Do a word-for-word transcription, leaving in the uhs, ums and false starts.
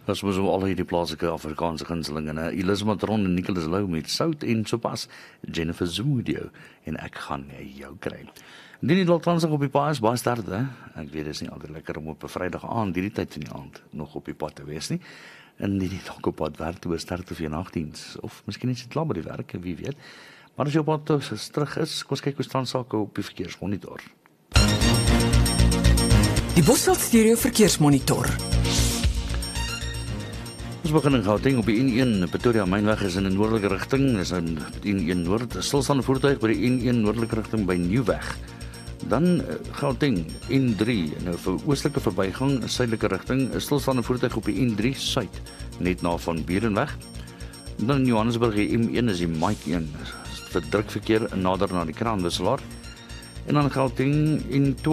Ons moet so al hierdie plaaslike Afrikaanse gunstelinge, Elisabeth Ron en Nicholas Lou met Sout en sopas Jennifer Zumudio en ek gaan jou kry. Indien jy dalk tans op die pad is, baie sterkte. Ek weet dit is nie altyd lekker om op 'n Vrydag aand, hierdie tyd van die aand, nog op die pad te wees nie. En indien jy dalk op pad werk toe, sterkte vir jou nagdiens, of miskien is jy klaar by die werk, wie weet. Maar as jy op pad terug is, kom ons kyk hoe staan sake op die verkeersmonitor. Die Bosveld Stereo Verkeersmonitor. Ons begin in Gauteng op die N een, Pretoria Mynweg is in 'n noordelike rigting, is in N een noord, stilstaande voertuig by die N een noordelike rigting by Nieuwweg. Dan Gauteng, N drie, nou vir oostelike verbygang, suidelike rigting, is stilstaande voertuig op die N drie suid, net na van Berenweg. Dan in Johannesburg, die M een is die Mike een, vir drukverkeer nader na die kraanwisselaar. En dan Gauteng, N twee,